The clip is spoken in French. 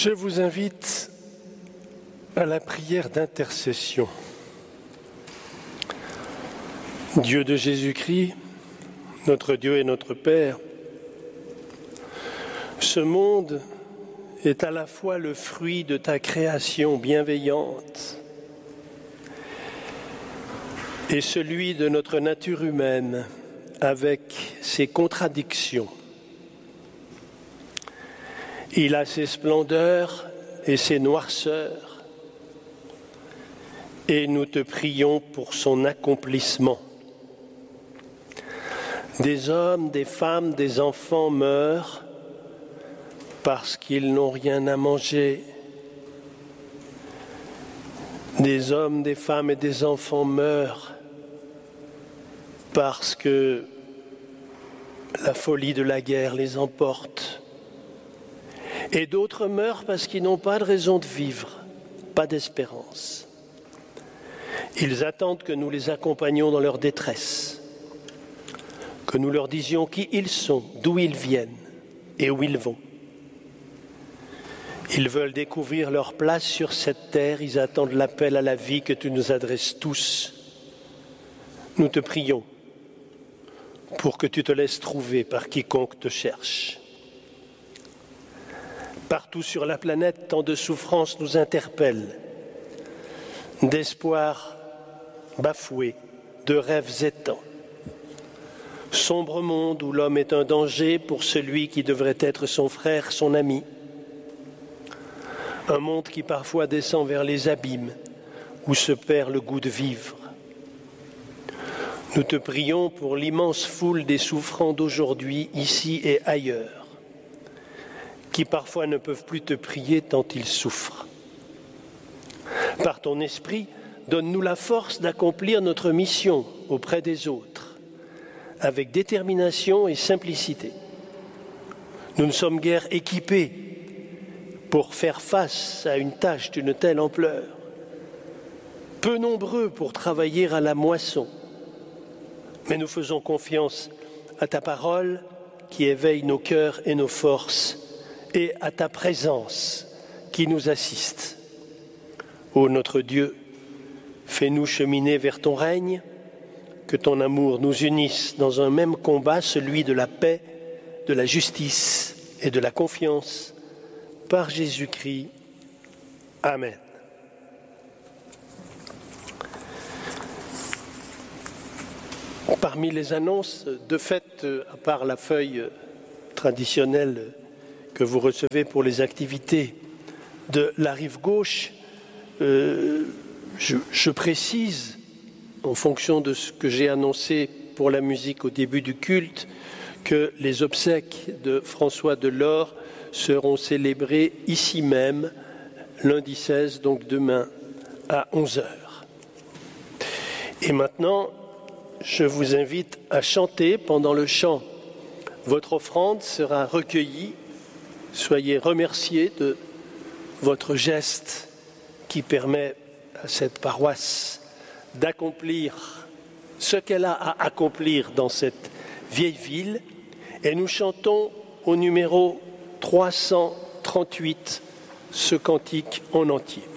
Je vous invite à la prière d'intercession. Dieu de Jésus-Christ, notre Dieu et notre Père, ce monde est à la fois le fruit de ta création bienveillante et celui de notre nature humaine avec ses contradictions. Il a ses splendeurs et ses noirceurs, et nous te prions pour son accomplissement. Des hommes, des femmes, des enfants meurent parce qu'ils n'ont rien à manger. Des hommes, des femmes et des enfants meurent parce que la folie de la guerre les emporte. Et d'autres meurent parce qu'ils n'ont pas de raison de vivre, pas d'espérance. Ils attendent que nous les accompagnions dans leur détresse, que nous leur disions qui ils sont, d'où ils viennent et où ils vont. Ils veulent découvrir leur place sur cette terre, ils attendent l'appel à la vie que tu nous adresses tous. Nous te prions pour que tu te laisses trouver par quiconque te cherche. Partout sur la planète, tant de souffrances nous interpellent, d'espoirs bafoués, de rêves éteints. Sombre monde où l'homme est un danger pour celui qui devrait être son frère, son ami. Un monde qui parfois descend vers les abîmes, où se perd le goût de vivre. Nous te prions pour l'immense foule des souffrants d'aujourd'hui, ici et ailleurs, qui parfois ne peuvent plus te prier tant ils souffrent. Par ton esprit, donne-nous la force d'accomplir notre mission auprès des autres, avec détermination et simplicité. Nous ne sommes guère équipés pour faire face à une tâche d'une telle ampleur, peu nombreux pour travailler à la moisson, mais nous faisons confiance à ta parole qui éveille nos cœurs et nos forces, et à ta présence qui nous assiste. Ô notre Dieu, fais-nous cheminer vers ton règne, que ton amour nous unisse dans un même combat, celui de la paix, de la justice et de la confiance, par Jésus-Christ. Amen. Parmi les annonces, de fait, à part la feuille traditionnelle que vous recevez pour les activités de la rive gauche, je précise, en fonction de ce que j'ai annoncé pour la musique au début du culte, que les obsèques de François Delors seront célébrées ici même, lundi 16, donc demain, à 11h. Et maintenant, je vous invite à chanter pendant le chant. Votre offrande sera recueillie. Soyez remerciés de votre geste qui permet à cette paroisse d'accomplir ce qu'elle a à accomplir dans cette vieille ville. Et nous chantons au numéro 338 ce cantique en entier.